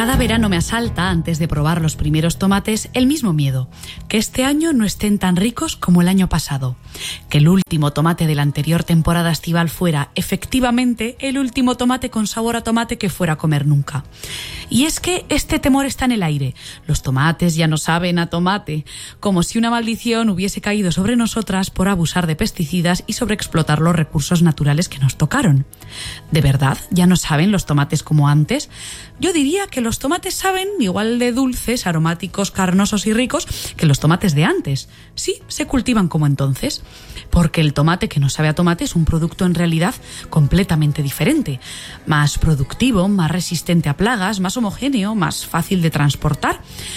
Cada verano me asalta, antes de probar los primeros tomates, el mismo miedo: que este año no estén tan ricos como el año pasado. Que el último tomate de la anterior temporada estival fuera, efectivamente, el último tomate con sabor a tomate que fuera a comer nunca. Y es que este temor está en el aire. Los tomates ya no saben a tomate, como si una maldición hubiese caído sobre nosotras por abusar de pesticidas y sobreexplotar los recursos naturales que nos tocaron. ¿De verdad ya no saben los tomates como antes? Yo diría que los tomates saben igual de dulces, aromáticos, carnosos y ricos que los tomates de antes. Sí, se cultivan como entonces. Porque el tomate que no sabe a tomate es un producto en realidad completamente diferente. Más productivo, más resistente a plagas, más homogéneo, más fácil de transportar.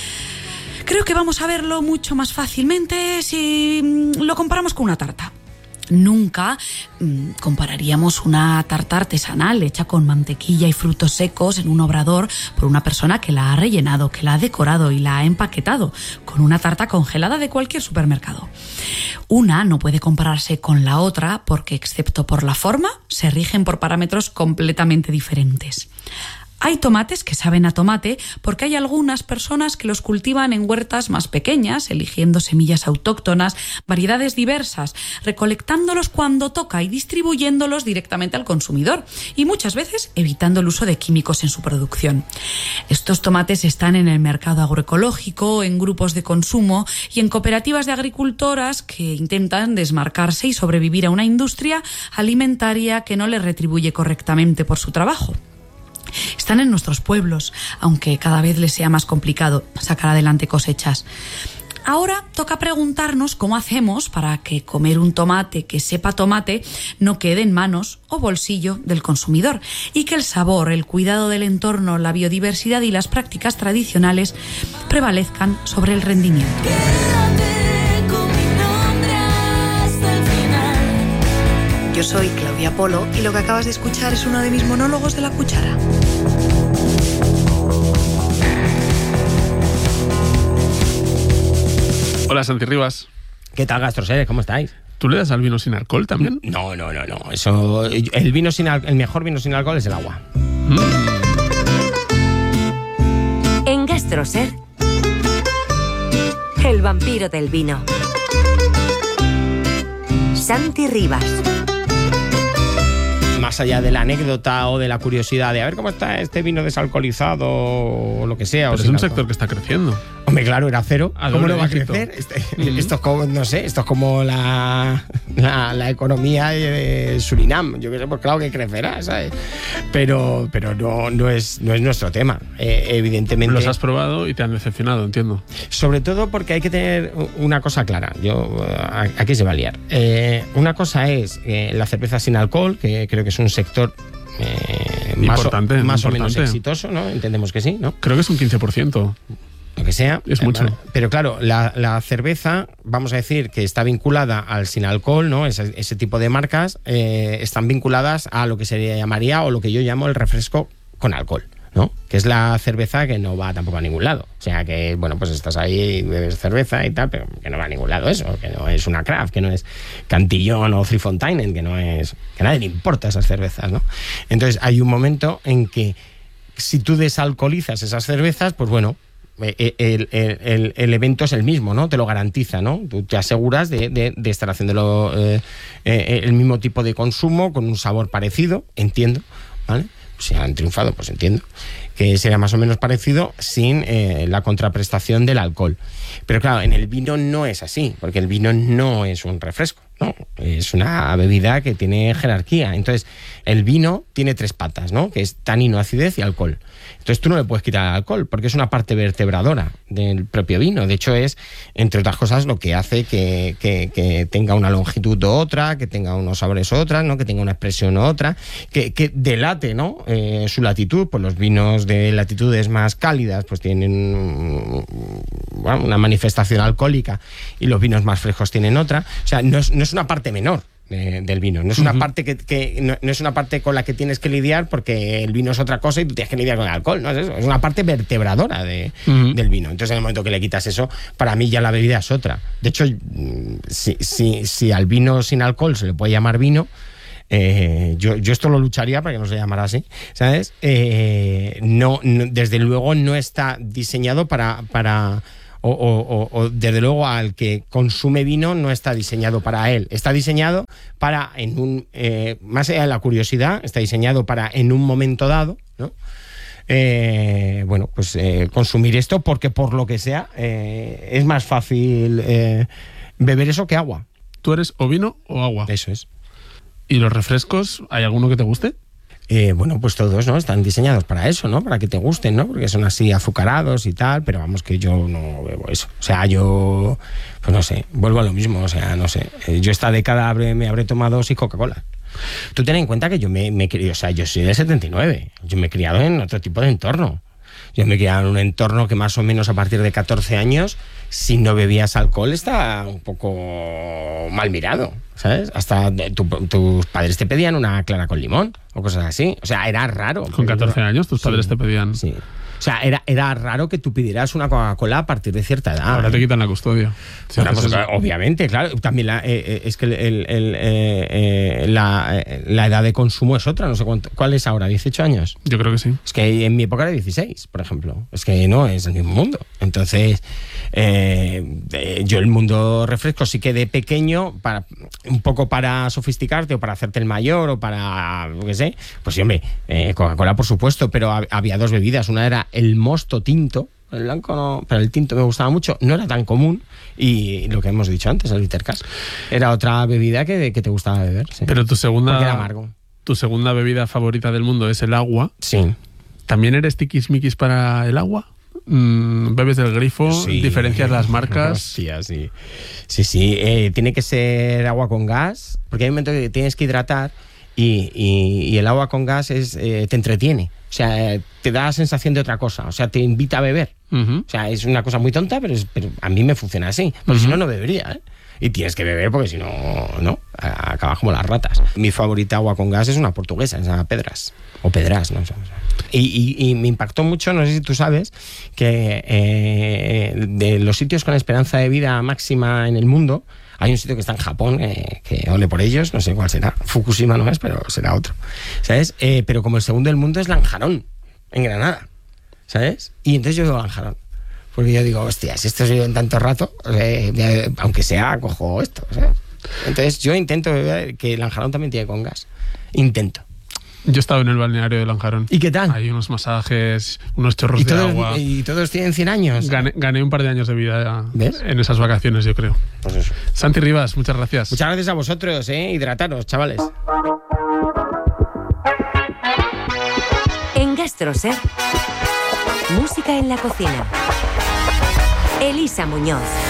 Creo que vamos a verlo mucho más fácilmente si lo comparamos con una tarta. Nunca compararíamos una tarta artesanal hecha con mantequilla y frutos secos en un obrador por una persona que la ha rellenado, que la ha decorado y la ha empaquetado, con una tarta congelada de cualquier supermercado. Una no puede compararse con la otra porque, excepto por la forma, se rigen por parámetros completamente diferentes. Hay tomates que saben a tomate porque hay algunas personas que los cultivan en huertas más pequeñas, eligiendo semillas autóctonas, variedades diversas, recolectándolos cuando toca y distribuyéndolos directamente al consumidor, y muchas veces evitando el uso de químicos en su producción. Estos tomates están en el mercado agroecológico, en grupos de consumo y en cooperativas de agricultoras que intentan desmarcarse y sobrevivir a una industria alimentaria que no les retribuye correctamente por su trabajo. Están en nuestros pueblos, aunque cada vez les sea más complicado sacar adelante cosechas. Ahora toca preguntarnos cómo hacemos para que comer un tomate que sepa tomate no quede en manos o bolsillo del consumidor y que el sabor, el cuidado del entorno, la biodiversidad y las prácticas tradicionales prevalezcan sobre el rendimiento. Yo soy Claudia Polo y lo que acabas de escuchar es uno de mis monólogos de La Cuchara. Hola, Santi Rivas. ¿Qué tal, Gastroseres? ¿Cómo estáis? ¿Tú le das al vino sin alcohol también? No. Eso, el mejor vino sin alcohol es el agua. En Gastroser, el vampiro del vino. Santi Rivas. Más allá de la anécdota o de la curiosidad de a ver cómo está este vino desalcoholizado o lo que sea. Pero es un sector que está creciendo. Hombre, claro, era cero. ¿Cómo no va a crecer? Esto es como, no sé, esto es como la economía de Surinam. Yo qué sé, pues claro que crecerá, ¿sabes? Pero no es nuestro tema, evidentemente. Los has probado y te han decepcionado, entiendo. Sobre todo porque hay que tener una cosa clara. Aquí se va a liar. Una cosa es la cerveza sin alcohol, que creo que es un sector más o menos exitoso, ¿no? Entendemos que sí, ¿no? Creo que es un 15%. Lo que sea. Es mucho. Pero claro, la cerveza, vamos a decir que está vinculada al sin alcohol, ¿no? Ese tipo de marcas están vinculadas a lo que se llamaría, o lo que yo llamo, el refresco con alcohol, ¿no? Que es la cerveza que no va tampoco a ningún lado. O sea que, bueno, pues estás ahí y bebes cerveza y tal, pero que no va a ningún lado eso, que no es una craft, que no es Cantillon o Three Fontaine, que a nadie le importa esas cervezas, ¿no? Entonces hay un momento en que si tú desalcoholizas esas cervezas, pues bueno, el evento es el mismo, ¿no? Te lo garantiza, ¿no? Tú te aseguras de estar haciéndolo el mismo tipo de consumo, con un sabor parecido, entiendo, ¿vale? Si han triunfado, pues entiendo que será más o menos parecido sin la contraprestación del alcohol. Pero claro, en el vino no es así, porque el vino no es un refresco, ¿no? Es una bebida que tiene jerarquía. Entonces, el vino tiene 3 patas, ¿no? Que es tanino, acidez y alcohol. Entonces tú no le puedes quitar el alcohol, porque es una parte vertebradora del propio vino. De hecho, es, entre otras cosas, lo que hace que tenga una longitud u otra, que tenga unos sabores u otras, ¿no? Que tenga una expresión u otra, que delate, ¿no? Su latitud. Pues los vinos de latitudes más cálidas pues tienen una manifestación alcohólica, y los vinos más frescos tienen otra. O sea, no es una parte menor del vino, no es una parte no es una parte con la que tienes que lidiar, porque el vino es otra cosa y tú tienes que lidiar con el alcohol, no es eso, es una parte vertebradora del vino. Entonces, en el momento que le quitas eso, para mí ya la bebida es otra. De hecho, si al vino sin alcohol se le puede llamar vino, Yo esto lo lucharía para que no se llamara así, ¿sabes? No, desde luego no está diseñado o desde luego al que consume vino no está diseñado para él. Está diseñado para, más allá de la curiosidad, está diseñado para en un momento dado, ¿no? Consumir esto porque por lo que sea es más fácil beber eso que agua. ¿Tú eres o vino o agua? Eso es. ¿Y los refrescos? ¿Hay alguno que te guste? Pues todos, ¿no? Están diseñados para eso, ¿no? Para que te gusten, ¿no? Porque son así azucarados y tal, pero vamos, que yo no bebo eso. O sea, yo, pues no sé, vuelvo a lo mismo, o sea, no sé. Yo esta década me habré tomado 2 Coca-Cola. Tú ten en cuenta que yo me crié, o sea, yo soy del 79, yo me he criado en otro tipo de entorno. Yo me he criado en un entorno que más o menos a partir de 14 años, si no bebías alcohol, está un poco mal mirado, ¿sabes? Hasta tus padres te pedían una clara con limón o cosas así. O sea, era raro. Con 14 años tus padres te pedían... Sí. O sea, era raro que tú pidieras una Coca-Cola a partir de cierta edad. Ahora te quitan la custodia. Bueno, pues, obviamente, claro. También es que la edad de consumo es otra. No sé ¿cuál es ahora? ¿18 años? Yo creo que sí. Es que en mi época era 16, por ejemplo. Es que no es el mismo mundo. Entonces, yo el mundo refresco sí que de pequeño, un poco para sofisticarte o para hacerte el mayor o para, qué sé, pues sí, hombre, Coca-Cola por supuesto, pero había 2 bebidas. Una era el mosto tinto, el blanco no, pero el tinto me gustaba mucho, no era tan común, y lo que hemos dicho antes, el bitter cash, era otra bebida que te gustaba beber. Sí. Pero porque era amargo. Tu segunda bebida favorita del mundo es el agua. Sí. ¿También eres tiquismiquis para el agua? ¿Bebes del grifo? Sí. ¿Diferencias las marcas? Hostia, sí. Sí. Tiene que ser agua con gas, porque hay un momento que tienes que hidratar y el agua con gas te entretiene. O sea, te da la sensación de otra cosa. O sea, te invita a beber. Uh-huh. O sea, es una cosa muy tonta, pero a mí me funciona así. Porque si no, no bebería, ¿eh? Y tienes que beber porque si no, no, acabas como las ratas. Mi favorita agua con gas es una portuguesa, es una Pedras. O Pedras, no sé. Y me impactó mucho, no sé si tú sabes, que de los sitios con esperanza de vida máxima en el mundo, hay un sitio que está en Japón, que ole por ellos, no sé cuál será. Fukushima no es, pero será otro. ¿Sabes? Pero como el segundo del mundo es Lanjarón, en Granada. ¿Sabes? Y entonces yo digo Lanjarón. Porque yo digo, hostia, si esto se vive en tanto rato, aunque sea, cojo esto. ¿Sabes? Entonces yo intento beber, que Lanjarón también tiene con gas. Intento. Yo he estado en el balneario de Lanjarón. ¿Y qué tal? Hay unos masajes, unos chorros de agua. ¿Y todos tienen 100 años? Gané un par de años de vida. ¿Ves? En esas vacaciones, yo creo. Pues eso. Santi Rivas, muchas gracias. Muchas gracias a vosotros, hidrataros, chavales. En GastroSer, música en la cocina. Elisa Muñoz.